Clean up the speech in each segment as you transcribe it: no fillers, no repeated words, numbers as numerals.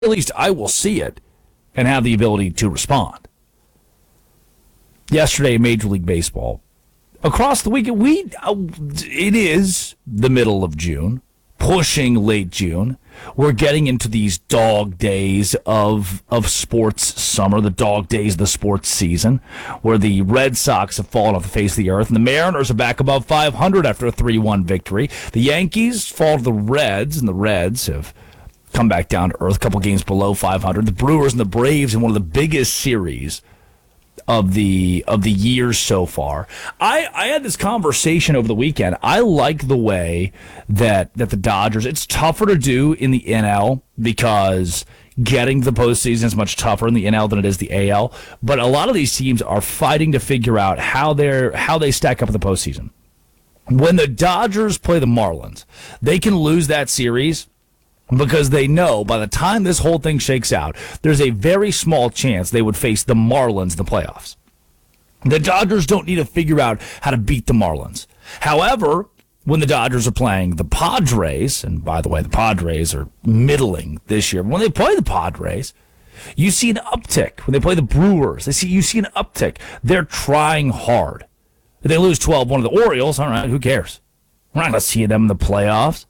At least I will see it and have the ability to respond. Yesterday, Major League Baseball. Across the weekend, it is the middle of June, pushing late June. We're getting into these dog days of sports summer, the dog days of the sports season, where the Red Sox have fallen off the face of the earth, and the Mariners are back above 500 after a 3-1 victory. The Yankees fall to the Reds, and the Reds have come back down to earth, a couple games below 500. The Brewers and the Braves in one of the biggest series of the years so far. I had this conversation over the weekend. I like the way that the Dodgers, it's tougher to do in the NL because getting to the postseason is much tougher in the NL than it is the AL. But a lot of these teams are fighting to figure out how they stack up in the postseason. When the Dodgers play the Marlins, they can lose that series because they know by the time this whole thing shakes out, there's a very small chance they would face the Marlins in the playoffs. The Dodgers don't need to figure out how to beat the Marlins. However, when the Dodgers are playing the Padres, and by the way, the Padres are middling this year, when they play the Padres, you see an uptick. When they play the Brewers, you see an uptick. They're trying hard. If they lose 12-1 to the Orioles, all right, who cares? We're not going to see them in the playoffs.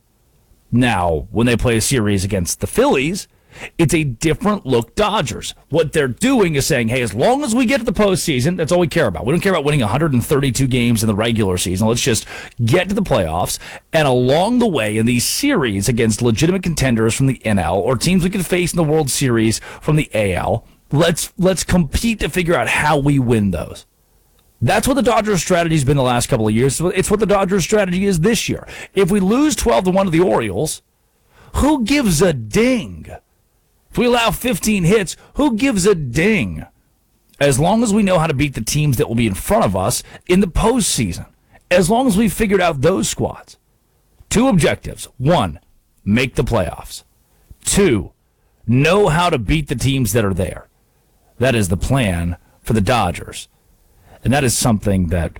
Now, when they play a series against the Phillies, it's a different look Dodgers. What they're doing is saying, hey, as long as we get to the postseason, that's all we care about. We don't care about winning 132 games in the regular season. Let's just get to the playoffs. And along the way, in these series against legitimate contenders from the NL or teams we can face in the World Series from the AL, let's compete to figure out how we win those. That's what the Dodgers' strategy has been the last couple of years. It's what the Dodgers' strategy is this year. If we lose 12-1 to the Orioles, who gives a ding? If we allow 15 hits, who gives a ding? As long as we know how to beat the teams that will be in front of us in the postseason. As long as we've figured out those squads. Two objectives. One, make the playoffs. Two, know how to beat the teams that are there. That is the plan for the Dodgers. And that is something that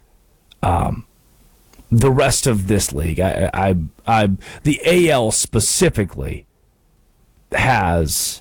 the rest of this league, the AL specifically, has,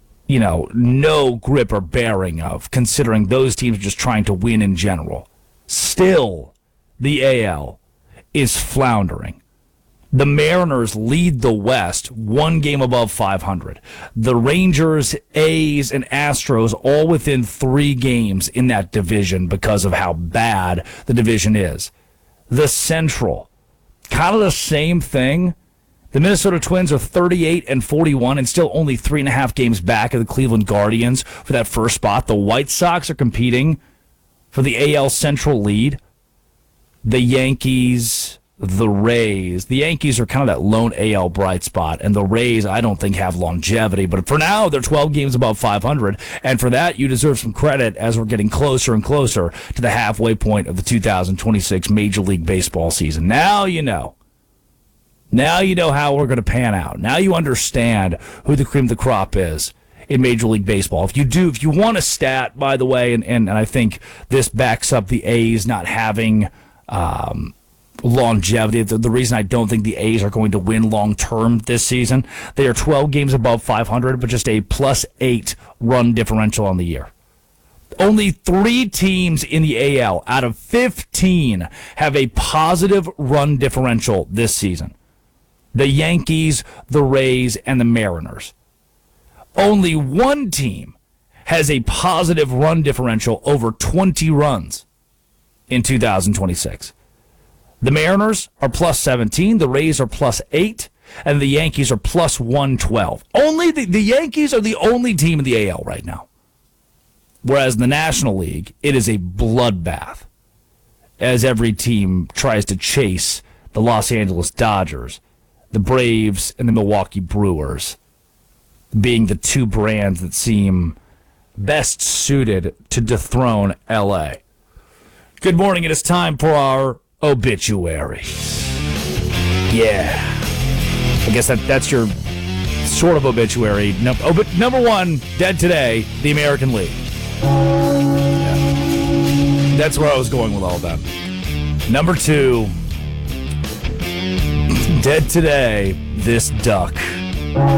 no grip or bearing of, considering those teams are just trying to win in general. Still, the AL is floundering. The Mariners lead the West, one game above 500. The Rangers, A's, and Astros all within 3 games in that division because of how bad the division is. The Central, kind of the same thing. The Minnesota Twins are 38-41 and still only 3.5 games back of the Cleveland Guardians for that first spot. The White Sox are competing for the AL Central lead. The Yankees, the Rays. The Yankees are kind of that lone AL bright spot, and the Rays, I don't think, have longevity. But for now, they're 12 games above 500, and for that, you deserve some credit as we're getting closer and closer to the halfway point of the 2026 Major League Baseball season. Now you know. Now you know how we're going to pan out. Now you understand who the cream of the crop is in Major League Baseball. If you want a stat, by the way, and I think this backs up the A's not having longevity. The reason I don't think the A's are going to win long-term this season, they are 12 games above 500, but just a +8 run differential on the year. Only 3 teams in the AL out of 15 have a positive run differential this season. The Yankees, the Rays, and the Mariners. Only 1 team has a positive run differential over 20 runs in 2026. The Mariners are +17, the Rays are +8, and the Yankees are +112. Only the Yankees are the only team in the AL right now. Whereas in the National League, it is a bloodbath as every team tries to chase the Los Angeles Dodgers, the Braves, and the Milwaukee Brewers, being the 2 brands that seem best suited to dethrone LA. Good morning. It is time for our obituaries. Yeah. I guess that's your sort of obituary. Number 1, dead today, the American League. Yeah. That's where I was going with all that. Number 2, dead today, this duck.